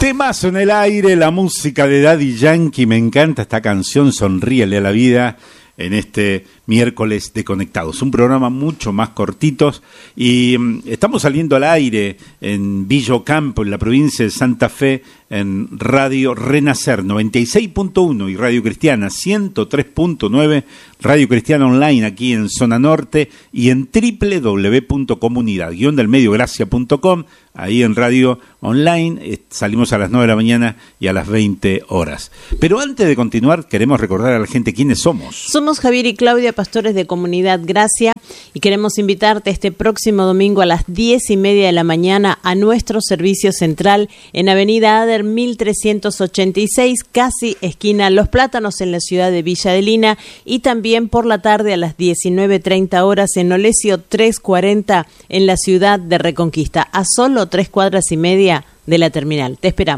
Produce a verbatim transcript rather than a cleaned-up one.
Temazo en el aire, la música de Daddy Yankee. Me encanta esta canción, Sonríele a la vida, en este miércoles de Conectados. Un programa mucho más cortitos y um, estamos saliendo al aire en Villa Ocampo, en la provincia de Santa Fe, en Radio Renacer noventa y seis punto uno y Radio Cristiana ciento tres punto nueve, Radio Cristiana Online aquí en Zona Norte y en doble u doble u doble u punto comunidad guion del medio gracia punto com. Ahí en Radio Online eh, salimos a las nueve de la mañana y a las veinte horas. Pero antes de continuar, queremos recordar a la gente quiénes somos. Somos Javier y Claudia, pastores de Comunidad Gracia, y queremos invitarte este próximo domingo a las diez y media de la mañana a nuestro servicio central en Avenida Ader mil trescientos ochenta y seis, casi esquina Los Plátanos, en la ciudad de Villa de Lina, y también por la tarde a las diecinueve treinta horas en Olesio trescientos cuarenta en la ciudad de Reconquista, a solo tres cuadras y media de la terminal. Te esperamos.